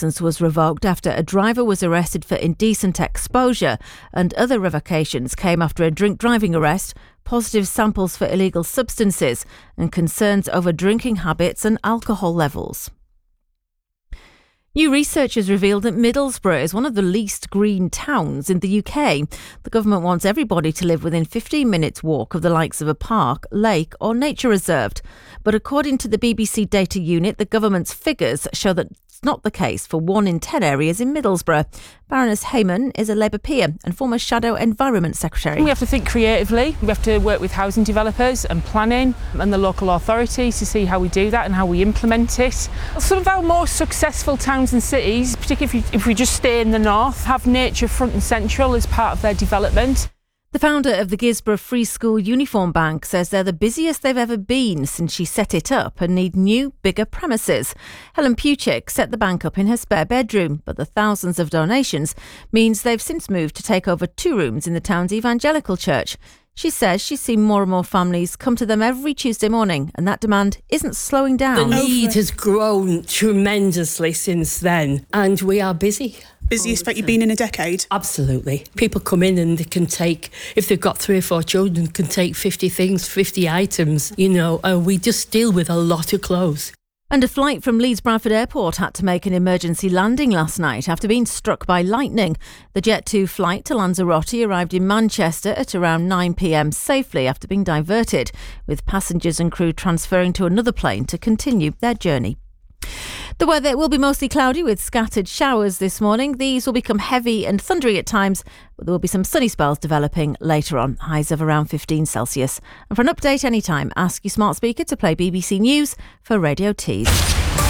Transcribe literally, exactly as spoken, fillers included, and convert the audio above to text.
licence was revoked after a driver was arrested for indecent exposure, and other revocations came after a drink driving arrest, positive samples for illegal substances, and concerns over drinking habits and alcohol levels. New research has revealed that Middlesbrough is one of the least green towns in the U K. The government wants everybody to live within fifteen minutes walk of the likes of a park, lake or nature reserve. But according to the B B C data unit, the government's figures show that it's not the case for one in ten areas in Middlesbrough. Baroness Heyman is a Labour peer and former Shadow Environment Secretary. We have to think creatively. We have to work with housing developers and planning and the local authorities to see how we do that and how we implement it. Some of our more successful towns and cities, particularly if we, if we just stay in the north, have nature front and central as part of their development. The founder of the Gisborough Free School Uniform Bank says they're the busiest they've ever been since she set it up and need new, bigger premises. Helen Puchik set the bank up in her spare bedroom, but the thousands of donations means they've since moved to take over two rooms in the town's evangelical church. She says she's seen more and more families come to them every Tuesday morning, and that demand isn't slowing down. The need has grown tremendously since then, and we are busy. Busiest that you've been in a decade? Absolutely. People come in and they can take, if they've got three or four children, can take fifty things, fifty items, you know, and we just deal with a lot of clothes. And a flight from Leeds Bradford Airport had to make an emergency landing last night after being struck by lightning. The Jet two flight to Lanzarote arrived in Manchester at around nine p.m. safely after being diverted, with passengers and crew transferring to another plane to continue their journey. The weather will be mostly cloudy with scattered showers this morning. These will become heavy and thundery at times, but there will be some sunny spells developing later on, highs of around fifteen Celsius. And for an update anytime, ask your smart speaker to play B B C News for Radio Tees.